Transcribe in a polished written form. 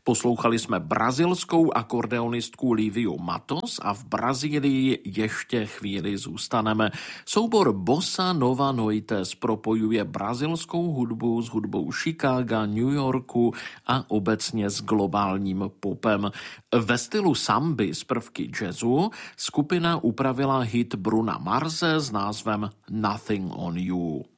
Poslouchali jsme brazilskou akordeonistku Liviu Matos a v Brazílii ještě chvíli zůstaneme. Soubor Bossa Nova Noites propojuje brazilskou hudbu s hudbou Chicaga, New Yorku a obecně s globálním popem. Ve stylu samby z prvky jazzu skupina upravila hit Bruna Marse s názvem Nothing on You.